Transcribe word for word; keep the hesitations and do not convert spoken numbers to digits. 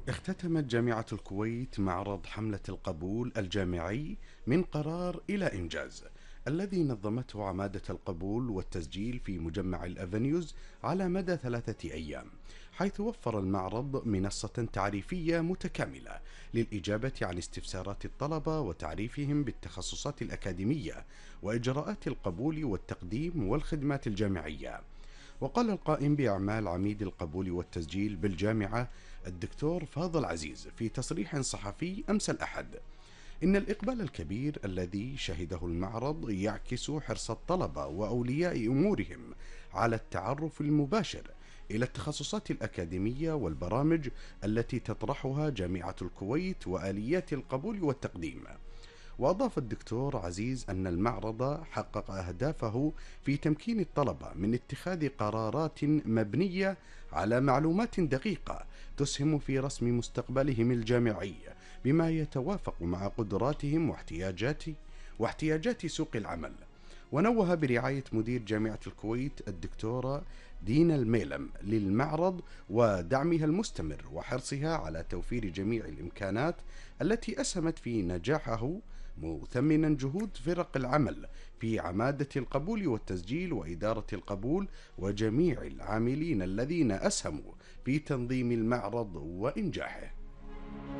اختتمت جامعة الكويت معرض حملة القبول الجامعي من قرار إلى إنجاز، الذي نظمته عمادة القبول والتسجيل في مجمع الأفنيوز على مدى ثلاثة أيام، حيث وفر المعرض منصة تعريفية متكاملة للإجابة عن استفسارات الطلبة وتعريفهم بالتخصصات الأكاديمية وإجراءات القبول والتقديم والخدمات الجامعية. وقال القائم بأعمال عميد القبول والتسجيل بالجامعة الدكتور فاضل عزيز في تصريح صحفي أمس الأحد إن الإقبال الكبير الذي شهده المعرض يعكس حرص الطلبة وأولياء أمورهم على التعرف المباشر إلى التخصصات الأكاديمية والبرامج التي تطرحها جامعة الكويت وآليات القبول والتقديم. وأضاف الدكتور عزيز أن المعرض حقق أهدافه في تمكين الطلبة من اتخاذ قرارات مبنية على معلومات دقيقة تسهم في رسم مستقبلهم الجامعي بما يتوافق مع قدراتهم واحتياجات واحتياجات سوق العمل. ونوه برعاية مدير جامعة الكويت الدكتورة دينا الميلم للمعرض ودعمها المستمر وحرصها على توفير جميع الإمكانات التي أسهمت في نجاحه، مثمنا جهود فرق العمل في عمادة القبول والتسجيل وإدارة القبول وجميع العاملين الذين أسهموا في تنظيم المعرض وإنجاحه.